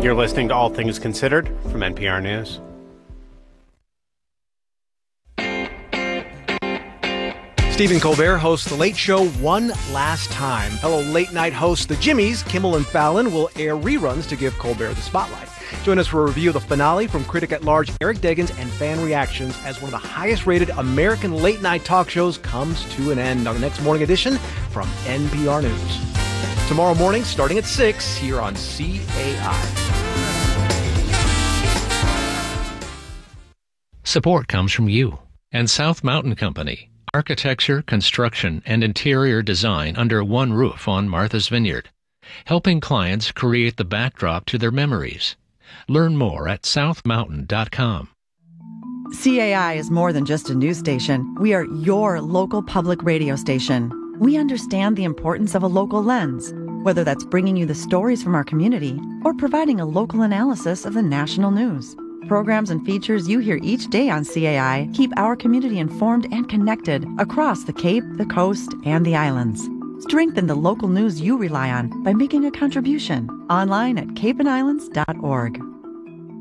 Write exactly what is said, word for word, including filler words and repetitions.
You're listening to All Things Considered from N P R News. Stephen Colbert hosts The Late Show one last time. Fellow late-night hosts The Jimmys, Kimmel and Fallon, will air reruns to give Colbert the spotlight. Join us for a review of the finale from critic-at-large Eric Deggans and fan reactions as one of the highest-rated American late-night talk shows comes to an end on the next morning edition from N P R News. Tomorrow morning, starting at six, here on C A I. Support comes from you and South Mountain Company. Architecture, construction, and interior design under one roof on Martha's Vineyard, helping clients create the backdrop to their memories. Learn more at south mountain dot com. C A I is more than just a news station. We are your local public radio station. We understand the importance of a local lens, whether that's bringing you the stories from our community or providing a local analysis of the national news. Programs and features you hear each day on C A I keep our community informed and connected across the Cape, the coast, and the islands. Strengthen the local news you rely on by making a contribution online at cape and islands dot org.